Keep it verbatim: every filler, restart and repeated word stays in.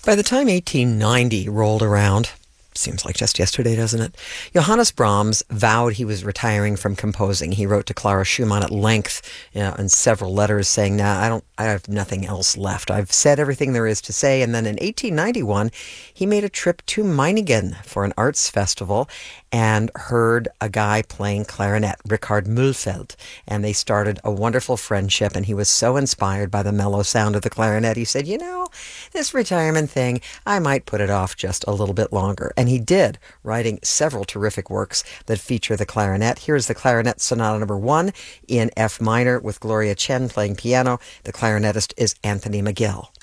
By the time eighteen ninety rolled around, seems like just yesterday, doesn't it? Johannes Brahms vowed he was retiring from composing. He wrote to Clara Schumann at length, you know, in several letters saying, "Nah, I don't, I have nothing else left. I've said everything there is to say." And then in eighteen ninety-one, he made a trip to Meiningen for an arts festival and heard a guy playing clarinet, Richard Mühlfeld, and they started a wonderful friendship. And he was so inspired by the mellow sound of the clarinet, he said, "You know, this retirement thing, I might put it off just a little bit longer." And he did, writing several terrific works that feature the clarinet. Here's the Clarinet Sonata number one in F minor with Gloria Chen playing piano. The clarinetist is Anthony McGill.